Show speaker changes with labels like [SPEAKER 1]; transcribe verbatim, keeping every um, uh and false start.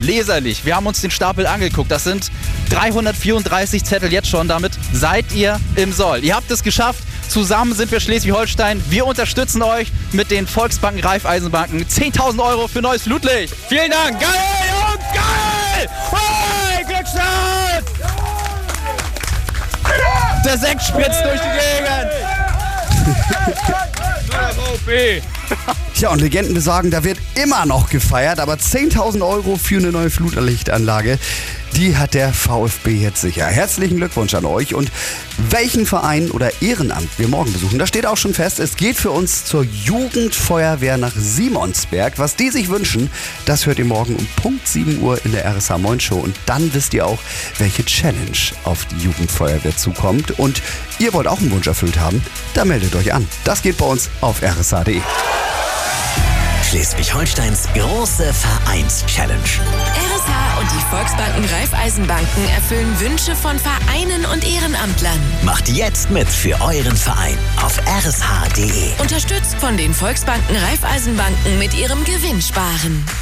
[SPEAKER 1] leserlich. Wir haben uns den Stapel angeguckt. Das sind dreihundertvierunddreißig Zettel jetzt schon. Damit seid ihr im Soll. Ihr habt es geschafft. Zusammen sind wir Schleswig-Holstein. Wir unterstützen euch mit den Volksbanken Raiffeisenbanken. zehntausend Euro für neues Flutlicht. Vielen Dank. Geil und geil! Hey, Glückstadt! Der Sekt spritzt durch die Gegend.
[SPEAKER 2] Ja, und Legenden besagen, da wird immer noch gefeiert, aber zehntausend Euro für eine neue Flutlichtanlage, die hat der VfB jetzt sicher. Herzlichen Glückwunsch an euch. Und welchen Verein oder Ehrenamt wir morgen besuchen, das steht auch schon fest. Es geht für uns zur Jugendfeuerwehr nach Simonsberg. Was die sich wünschen, das hört ihr morgen um Punkt sieben Uhr in der R S H Moin Show. Und dann wisst ihr auch, welche Challenge auf die Jugendfeuerwehr zukommt. Und ihr wollt auch einen Wunsch erfüllt haben, dann meldet euch an. Das geht bei uns auf r s h punkt d e.
[SPEAKER 3] Schleswig-Holsteins große Vereins-Challenge.
[SPEAKER 4] R S H und die Volksbanken Raiffeisenbanken erfüllen Wünsche von Vereinen und Ehrenamtlern.
[SPEAKER 3] Macht jetzt mit für euren Verein auf r s h punkt d e.
[SPEAKER 4] Unterstützt von den Volksbanken Raiffeisenbanken mit ihrem Gewinnsparen.